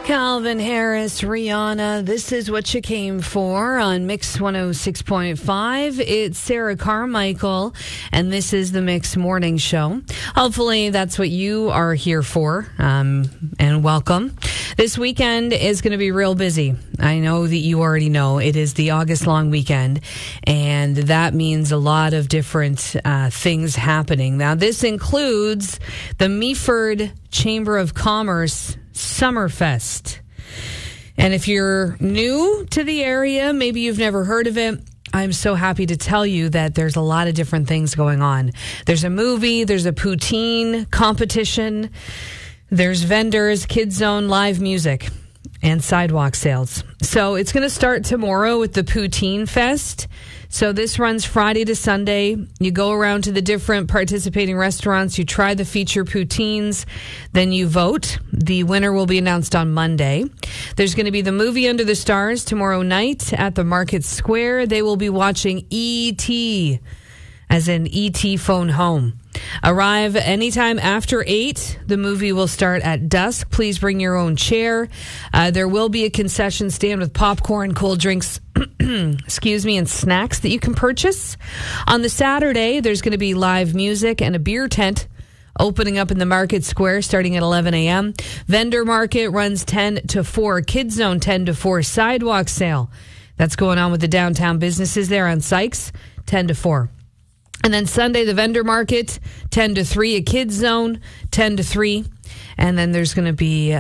Calvin Harris, Rihanna, this is what you came for on Mix 106.5. It's Sarah Carmichael, and this is the Mix Morning Show. Hopefully that's what you are here for, and welcome. This weekend is going to be real busy. I know that you already know it is the August long weekend, and that means a lot of different things happening. Now, this includes the Meaford Chamber of Commerce Summerfest. And if you're new to the area, maybe you've never heard of it, I'm so happy to tell you that there's a lot of different things going on. There's a movie, there's a poutine competition, there's vendors, Kids Zone, live music, and sidewalk sales. So it's going to start tomorrow with the Poutine Fest. So this runs Friday to Sunday. You go around to the different participating restaurants, you try the feature poutines, then you vote. The winner will be announced on Monday. There's going to be the movie Under the Stars tomorrow night at the Market Square. They will be watching E.T., as in E.T. Phone Home. Arrive anytime after 8. The movie will start at dusk. Please bring your own chair. There will be a concession stand with popcorn, cold drinks, and snacks that you can purchase. On the Saturday, there's going to be live music and a beer tent opening up in the Market Square starting at 11 a.m. Vendor Market runs 10 to 4. Kids Zone 10 to 4. Sidewalk sale. That's going on with the downtown businesses there on Sykes, 10 to 4. And then Sunday, the Vendor Market, 10 to 3. A Kids Zone, 10 to 3. And then there's going to be,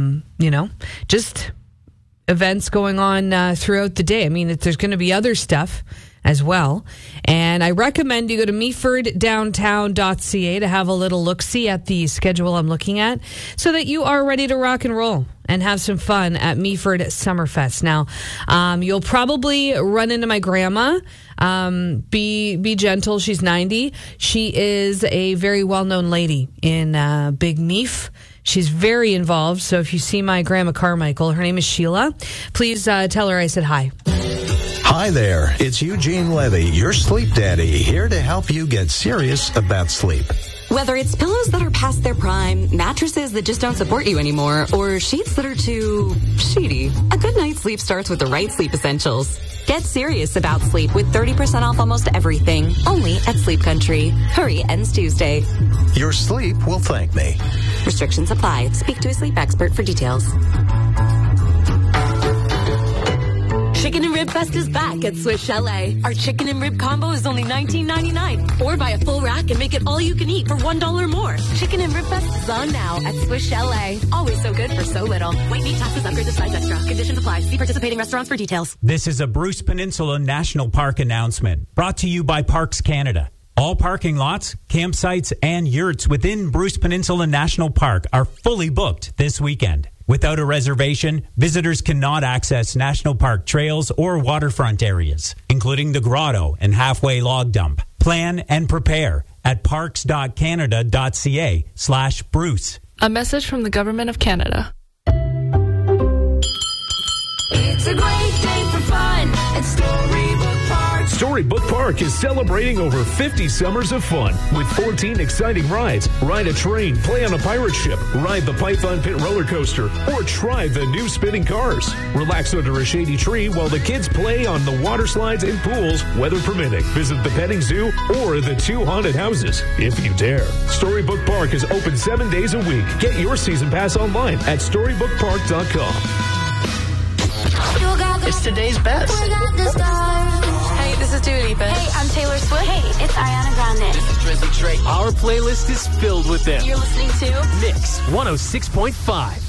just events going on throughout the day. I mean, there's going to be other stuff as well. And I recommend you go to meaforddowntown.ca to have a little look-see at the schedule I'm looking at so that you are ready to rock and roll and have some fun at Meaford Summerfest. Now, you'll probably run into my grandma. Be gentle. She's 90. She is a very well-known lady in Big Meaf. She's very involved. So if you see my grandma Carmichael, her name is Sheila. Please tell her I said hi. Hi there, it's Eugene Levy, your sleep daddy, here to help you get serious about sleep. Whether it's pillows that are past their prime, mattresses that just don't support you anymore, or sheets that are too sheety, a good night's sleep starts with the right sleep essentials. Get serious about sleep with 30% off almost everything, only at Sleep Country. Hurry, ends Tuesday. Your sleep will thank me. Restrictions apply. Speak to a sleep expert for details. Chicken and Rib Fest is back at Swiss Chalet. Our chicken and rib combo is only $19.99. Or buy a full rack and make it all you can eat for $1 more. Chicken and Rib Fest is on now at Swiss Chalet. Always so good for so little. Wait, meat, taxes, upgrades, and size extra. Conditions apply. See participating restaurants for details. This is a Bruce Peninsula National Park announcement brought to you by Parks Canada. All parking lots, campsites, and yurts within Bruce Peninsula National Park are fully booked this weekend. Without a reservation, visitors cannot access national park trails or waterfront areas, including the Grotto and Halfway Log Dump. Plan and prepare at parks.canada.ca/Bruce. A message from the Government of Canada. It's a great day for fun at Storybook Park. Storybook Park is celebrating over 50 summers of fun with 14 exciting rides. Ride a train, play on a pirate ship, ride the Python Pit roller coaster, or try the new spinning cars. Relax under a shady tree while the kids play on the water slides and pools, weather permitting. Visit the petting zoo or the 2 haunted houses, if you dare. Storybook Park is open 7 days a week. Get your season pass online at StorybookPark.com. It's today's best. Hey, this is Dua Lipa. Hey, I'm Taylor Swift. Hey, it's Ariana Grande. This is Drizzy Drake. Our playlist is filled with them. You're listening to Mix 106.5.